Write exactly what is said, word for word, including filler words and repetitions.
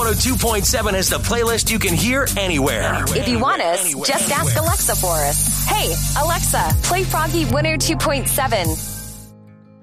one oh two point seven has the playlist you can hear anywhere. If you want us, just ask Alexa for us. Hey, Alexa, play Froggy one oh two point seven.